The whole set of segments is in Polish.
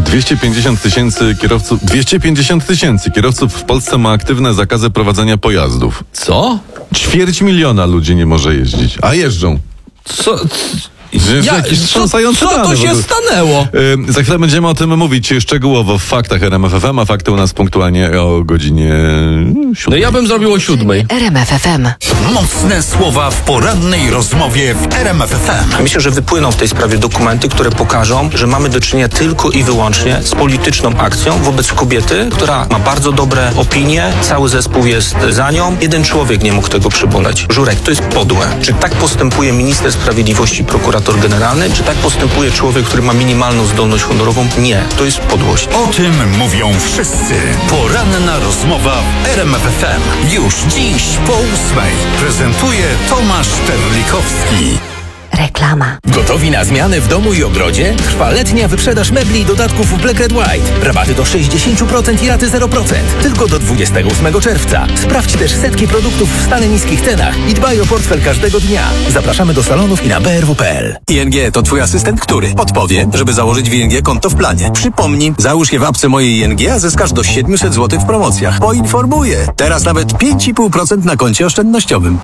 250 tysięcy kierowców. 250 tysięcy kierowców w Polsce ma aktywne zakazy prowadzenia pojazdów. Co? 250 000 ludzi nie może jeździć, a jeżdżą. Co? Wstrząsające Co dane to w się ogóle. stanęło? Za chwilę będziemy o tym mówić szczegółowo w faktach RMF FM, a fakty u nas punktualnie o godzinie 7. No ja bym zrobił o 7:00. RMF FM. Mocne słowa w porannej rozmowie w RMF FM. Myślę, że wypłyną w tej sprawie dokumenty, które pokażą, że mamy do czynienia tylko i wyłącznie z polityczną akcją wobec kobiety, która ma bardzo dobre opinie, cały zespół jest za nią. Jeden człowiek nie mógł tego przyboleć. Żurek, to jest podłe. Czy tak postępuje minister sprawiedliwości, prokurator generalny? Czy tak postępuje człowiek, który ma minimalną zdolność honorową? Nie, to jest podłość. O tym mówią wszyscy. Poranna rozmowa w RMF FM. Już dziś po 8:00. Prezentuje Tomasz Terlikowski. Reklama. Gotowi na zmiany w domu i ogrodzie? Trwa letnia wyprzedaż mebli i dodatków Black Red White. Rabaty do 60% i raty 0%. Tylko do 28 czerwca. Sprawdź też setki produktów w stale niskich cenach i dbaj o portfel każdego dnia. Zapraszamy do salonów i na brw.pl. ING to twój asystent, który podpowie, żeby założyć w ING konto w planie. Przypomnij, załóż je w apce mojej ING, a zyskasz do 700 zł w promocjach. Poinformuję. Teraz nawet 5,5% na koncie oszczędnościowym.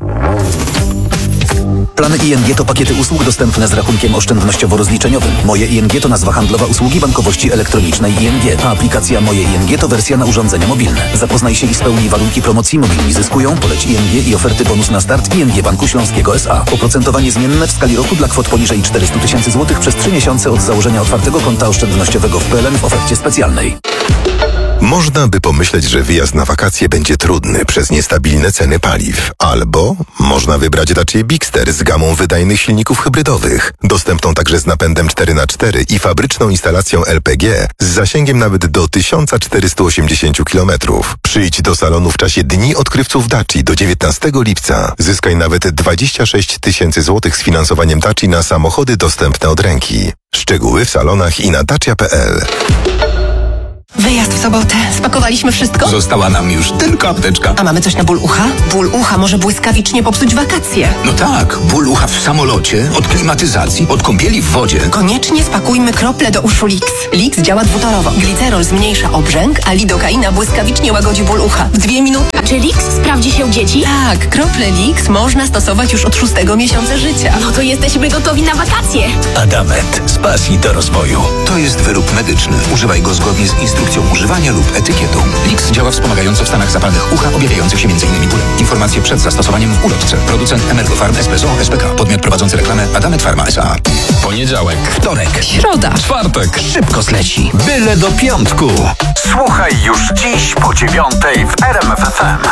Plany ING to pakiety usług dostępne z rachunkiem oszczędnościowo-rozliczeniowym. Moje ING to nazwa handlowa usługi bankowości elektronicznej ING, a aplikacja Moje ING to wersja na urządzenia mobilne. Zapoznaj się i spełnij warunki promocji Mobilni Zyskują, poleć ING i oferty bonus na start ING Banku Śląskiego S.A. Oprocentowanie zmienne w skali roku dla kwot poniżej 400 000 złotych przez 3 miesiące od założenia otwartego konta oszczędnościowego w PLN w ofercie specjalnej. Można by pomyśleć, że wyjazd na wakacje będzie trudny przez niestabilne ceny paliw. Albo można wybrać Dacia Bigster z gamą wydajnych silników hybrydowych, dostępną także z napędem 4x4 i fabryczną instalacją LPG z zasięgiem nawet do 1480 km. Przyjdź do salonu w czasie Dni Odkrywców Daci do 19 lipca. Zyskaj nawet 26 000 złotych z finansowaniem Daci na samochody dostępne od ręki. Szczegóły w salonach i na dacia.pl. Wyjazd w sobotę. Spakowaliśmy wszystko? Została nam już tylko apteczka. A mamy coś na ból ucha? Ból ucha może błyskawicznie popsuć wakacje. No tak, ból ucha w samolocie, od klimatyzacji, od kąpieli w wodzie. Koniecznie spakujmy krople do uszu Lix. Lix działa dwutorowo. Glicerol zmniejsza obrzęk, a lidokaina błyskawicznie łagodzi ból ucha. W 2 minuty. A czy Lix sprawdzi się u dzieci? Tak, krople Lix można stosować już od 6 miesiąca życia. No to jesteśmy gotowi na wakacje. Adamant z pasji do rozwoju. To jest wyrób medyczny. Używaj go zgodnie z instrukcją używania lub etykietą. Lix działa wspomagająco w stanach zapalnych ucha objawiających się m.in. bólem. Informacje przed zastosowaniem w ulotce. Producent Emergofarm Espresso SPK. Podmiot prowadzący reklamę Adamant Pharma S.A. Poniedziałek, Wtorek, Środa. czwartek. szybko zleci. Byle do piątku. Słuchaj już dziś po 9:00 w RMF FM.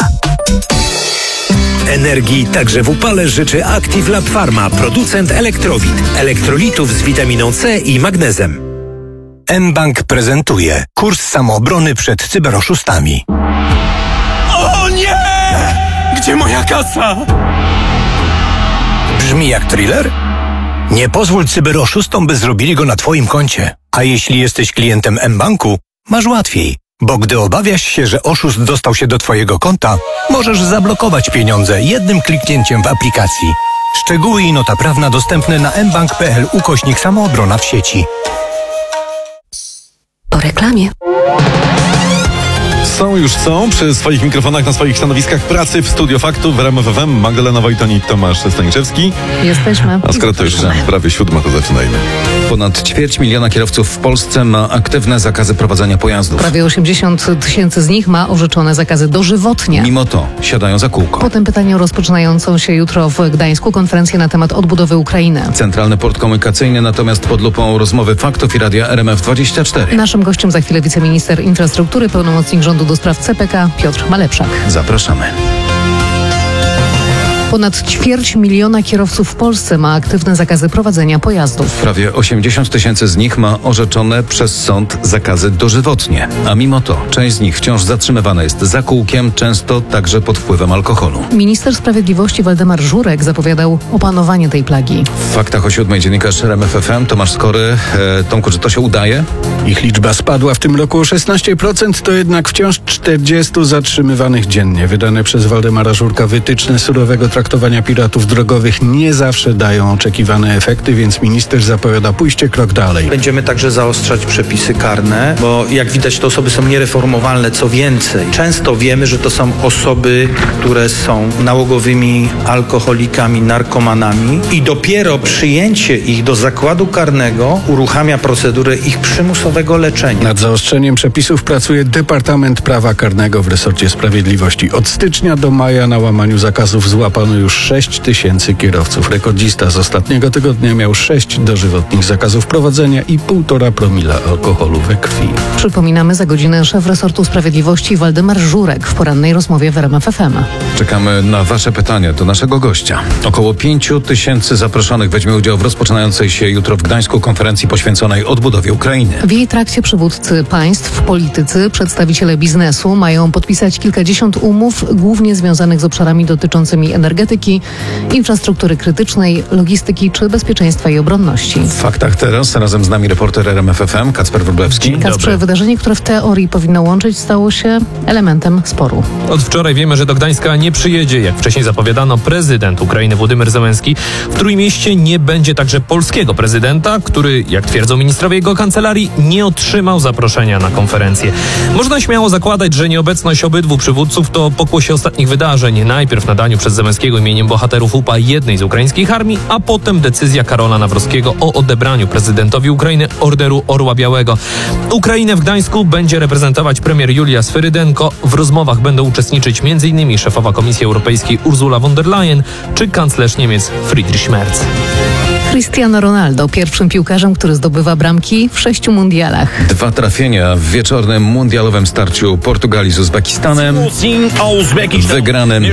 Energii także w upale życzy Active Lab Pharma, producent Elektrowit. Elektrolitów z witaminą C i magnezem. mBank prezentuje kurs samoobrony przed cyberoszustami. O nie! Gdzie moja kasa? Brzmi jak thriller? Nie pozwól cyberoszustom, by zrobili go na twoim koncie. A jeśli jesteś klientem mBanku, masz łatwiej. Bo gdy obawiasz się, że oszust dostał się do twojego konta, możesz zablokować pieniądze jednym kliknięciem w aplikacji. Szczegóły i nota prawna dostępne na mbank.pl/samoobrona w sieci. Po reklamie. Są przy swoich mikrofonach, na swoich stanowiskach pracy w Studio Faktów w RMF FM Magdalena Wojtonik, Tomasz Staniczewski. Jesteśmy. A skoro to już prawie 7, to zaczynajmy. Ponad 250 000 kierowców w Polsce ma aktywne zakazy prowadzenia pojazdów. Prawie 80 000 z nich ma orzeczone zakazy dożywotnie. Mimo to siadają za kółko. Potem pytanie o rozpoczynającą się jutro w Gdańsku konferencję na temat odbudowy Ukrainy. Centralny Port Komunikacyjny natomiast pod lupą rozmowy Faktów i Radia RMF24. Naszym gościem za chwilę wiceminister infrastruktury, pełnomocnik rządu do spraw CPK Piotr Malepszak. Zapraszamy. Ponad 250 000 kierowców w Polsce ma aktywne zakazy prowadzenia pojazdów. Prawie 80 000 z nich ma orzeczone przez sąd zakazy dożywotnie. A mimo to część z nich wciąż zatrzymywana jest za kółkiem, często także pod wpływem alkoholu. Minister Sprawiedliwości Waldemar Żurek zapowiadał opanowanie tej plagi. W faktach o 7 dziennikarz RMF FM Tomasz Skory. Tomku, czy to się udaje? Ich liczba spadła w tym roku o 16%, to jednak wciąż 40 zatrzymywanych dziennie. Wydane przez Waldemara Żurka wytyczne surowego traktowania traktowania piratów drogowych nie zawsze dają oczekiwane efekty, więc minister zapowiada pójście krok dalej. Będziemy także zaostrzać przepisy karne, bo jak widać te osoby są niereformowalne. Co więcej, często wiemy, że to są osoby, które są nałogowymi alkoholikami, narkomanami i dopiero przyjęcie ich do zakładu karnego uruchamia procedurę ich przymusowego leczenia. Nad zaostrzeniem przepisów pracuje Departament Prawa Karnego w resorcie sprawiedliwości. Od stycznia do maja na łamaniu zakazów złapano już 6 000 kierowców. Rekordzista z ostatniego tygodnia miał 6 dożywotnich zakazów prowadzenia i 1,5 promila alkoholu we krwi. Przypominamy za godzinę szef resortu sprawiedliwości Waldemar Żurek w porannej rozmowie w RMF FM. Czekamy na wasze pytania do naszego gościa. Około 5 000 zaproszonych weźmie udział w rozpoczynającej się jutro w Gdańsku konferencji poświęconej odbudowie Ukrainy. W jej trakcie przywódcy państw, politycy, przedstawiciele biznesu mają podpisać kilkadziesiąt umów, głównie związanych z obszarami dotyczącymi energetyki, infrastruktury krytycznej, logistyki czy bezpieczeństwa i obronności. W faktach teraz razem z nami reporter RMF FM Kacper Wróblewski. Kacprze, wydarzenie, które w teorii powinno łączyć, stało się elementem sporu. Od wczoraj wiemy, że do Gdańska nie przyjedzie, jak wcześniej zapowiadano, prezydent Ukrainy Władimir Zełenski. W Trójmieście nie będzie także polskiego prezydenta, który, jak twierdzą ministrowie jego kancelarii, nie otrzymał zaproszenia na konferencję. Można śmiało zakładać, że nieobecność obydwu przywódców to pokłosie ostatnich wydarzeń. Najpierw nadaniu przez Zełenskiego imieniem bohaterów UPA jednej z ukraińskich armii, a potem decyzja Karola Nawrockiego o odebraniu prezydentowi Ukrainy Orderu Orła Białego. Ukrainę w Gdańsku będzie reprezentować premier Julia Swyrydenko. W rozmowach będą uczestniczyć m.in. szefowa Komisji Europejskiej Ursula von der Leyen czy kanclerz Niemiec Friedrich Merz. Cristiano Ronaldo, pierwszym piłkarzem, który zdobywa bramki w 6 mundialach. 2 trafienia w wieczornym mundialowym starciu Portugalii z Uzbekistanem. Wygranym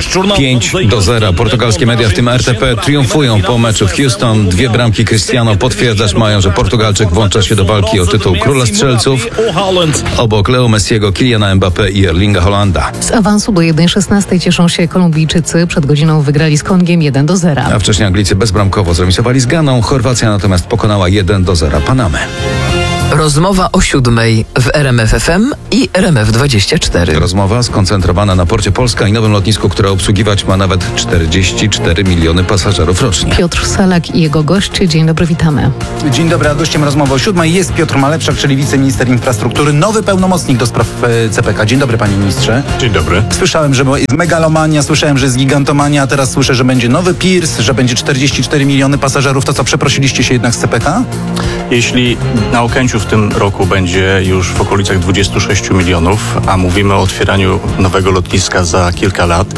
5-0. Portugalskie media, w tym RTP, triumfują po meczu w Houston. 2 bramki Cristiano potwierdzać mają, że Portugalczyk włącza się do walki o tytuł króla strzelców. Obok Leo Messiego, Kyliana Mbappé i Erlinga Holanda. Z awansu do 1/16 cieszą się Kolumbijczycy. Przed godziną wygrali z Kongiem 1-0. A wcześniej Anglicy bezbramkowo zremisowali z Ganą. Chorwacja natomiast pokonała 1-0 Panamę. Rozmowa o 7:00 w RMF FM i RMF24. Rozmowa skoncentrowana na Porcie Polska i nowym lotnisku, które obsługiwać ma nawet 44 miliony pasażerów rocznie. Piotr Salak i jego goście. Dzień dobry, witamy. Dzień dobry, a gościem rozmowy o 7:00 jest Piotr Malepszak, czyli wiceminister infrastruktury, nowy pełnomocnik do spraw CPK. Dzień dobry, panie ministrze. Dzień dobry. Słyszałem, że jest megalomania, słyszałem, że jest gigantomania, a teraz słyszę, że będzie nowy Pierce, że będzie 44 miliony pasażerów. To co, przeprosiliście się jednak z CPK? Jeśli na Okęciu w tym roku będzie już w okolicach 26 milionów, a mówimy o otwieraniu nowego lotniska za kilka lat,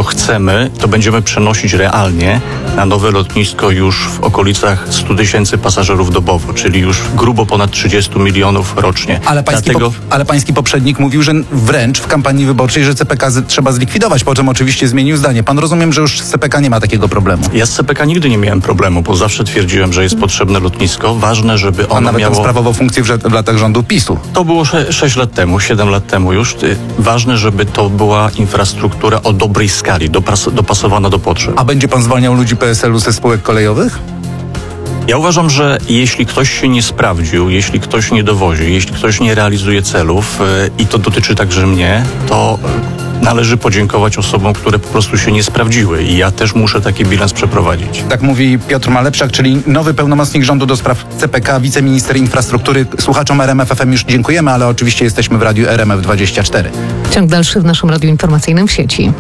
to będziemy przenosić realnie na nowe lotnisko już w okolicach 100 000 pasażerów dobowo, czyli już grubo ponad 30 milionów rocznie. Ale pański poprzednik mówił, że wręcz w kampanii wyborczej, że CPK trzeba zlikwidować, po czym oczywiście zmienił zdanie. Pan rozumiem, że już z CPK nie ma takiego problemu. Ja z CPK nigdy nie miałem problemu, bo zawsze twierdziłem, że jest potrzebne lotnisko. Ważne, żeby ono nawet miało... sprawował funkcję w latach rządu PiS-u. To było 6 lat temu, 7 lat temu już. Ważne, żeby to była infrastruktura o dobrej skali, dopasowana do potrzeb. A będzie pan zwalniał ludzi PSL-u ze spółek kolejowych? Ja uważam, że jeśli ktoś się nie sprawdził, jeśli ktoś nie dowozi, jeśli ktoś nie realizuje celów, i to dotyczy także mnie, to należy podziękować osobom, które po prostu się nie sprawdziły i ja też muszę taki bilans przeprowadzić. Tak mówi Piotr Malepszak, czyli nowy pełnomocnik rządu do spraw CPK, wiceminister infrastruktury. Słuchaczom RMF FM już dziękujemy, ale oczywiście jesteśmy w radiu RMF24. Ciąg dalszy w naszym radiu informacyjnym w sieci.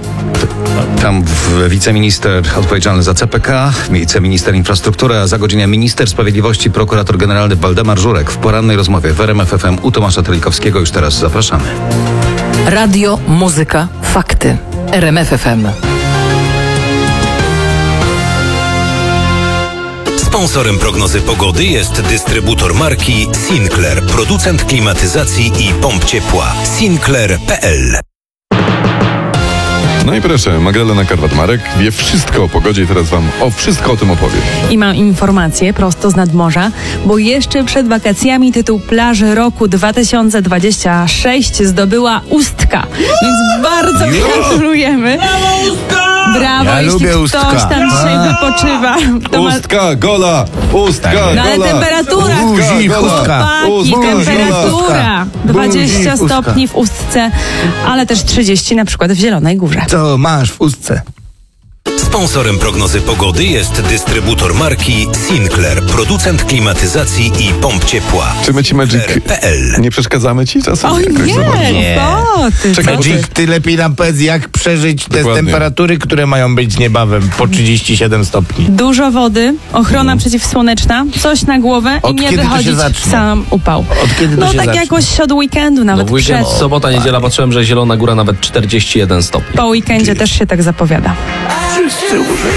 Tam wiceminister odpowiedzialny za CPK, wiceminister infrastruktury, a za godzinę minister sprawiedliwości, prokurator generalny Waldemar Żurek w porannej rozmowie w RMF FM u Tomasza Telikowskiego. Już teraz zapraszamy. Radio, muzyka, fakty. RMF FM. Sponsorem prognozy pogody jest dystrybutor marki Sinclair, producent klimatyzacji i pomp ciepła. Sinclair.pl. No i proszę, Magdalena Karwat-Marek wie wszystko o pogodzie i teraz wam wszystko o tym opowie. I mam informację prosto z nadmorza, bo jeszcze przed wakacjami tytuł Plaży Roku 2026 zdobyła Ustka. Więc bardzo gratulujemy. Brawo, ja jeśli lubię ktoś tam dzisiaj wypoczywa. Ustka, gola! Ustka, gola! No ale temperatura, temperatura 20 stopni w Ustce, ale też 30 na przykład w Zielonej Górze. Co masz w Ustce? Sponsorem prognozy pogody jest dystrybutor marki Sinclair, producent klimatyzacji i pomp ciepła. Czy my ci Magic nie przeszkadzamy ci czasem? Oj Jakoś za bardzo? nie, co ty? Czekaj, co ty? Magic, ty lepiej nam powiedz, jak przeżyć te Dokładnie. temperatury, które mają być niebawem po 37 stopni. Dużo wody, ochrona przeciwsłoneczna, coś na głowę Od i nie kiedy to się wychodzić zacznie? w sam upał. Od kiedy to No się tak zacznie? jakoś od weekendu, nawet No w weekend, przed. sobota, niedziela patrzyłem, że Zielona Góra nawet 41 stopni. Po weekendzie też się tak zapowiada. Wszyscy